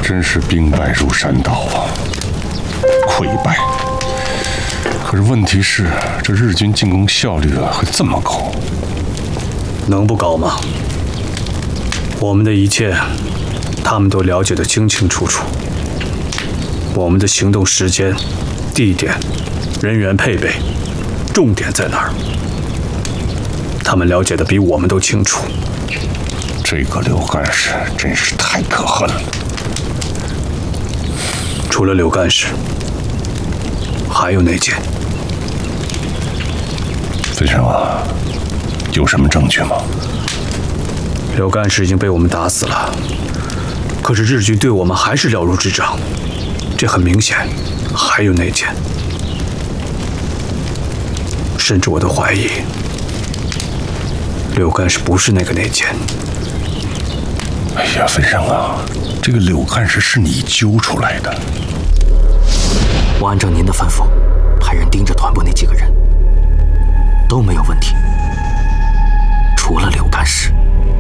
真是兵败如山倒啊，溃败。可是问题是，这日军进攻效率会这么高？ 能不高吗？我们的一切，他们都了解得清清楚楚。我们的行动时间、地点、人员配备，重点在哪儿？他们了解得比我们都清楚。 这个刘干事真是太可恨了。 除了刘干事，还有那件。 飞生啊，有什么证据吗？ 刘干事已经被我们打死了，可是日军对我们还是了如指掌，这很明显。还有那件，甚至我都怀疑刘干事不是那个内奸。 哎呀，飞生啊，这个柳干事是你揪出来的。 我按照您的吩咐，派人盯着团部那几个人，都没有问题，除了柳干事。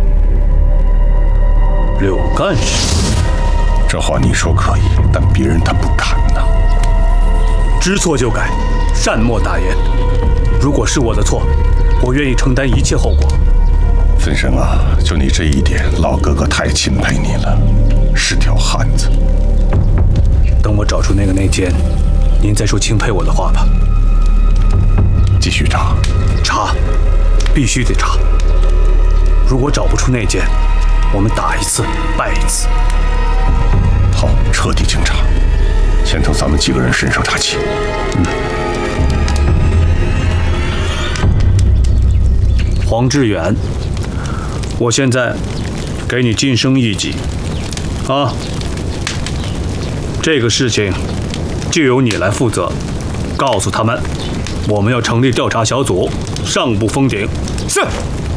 柳干事， 这话你说可以，但别人他不敢呐。 知错就改，善莫大焉。如果是我的错，我愿意承担一切后果。 飞生啊，就你这一点，老哥哥太钦佩你了，是条汉子。 等我找出那个内奸，您再说钦佩我的话吧。 继续查， 查，必须得查。如果找不出内奸，我们打一次败一次。 好，彻底清查，先从咱们几个人身上查起。 黄志远，我现在给你晋升一级，啊，这个事情就由你来负责，告诉他们，我们要成立调查小组，上不封顶。 是。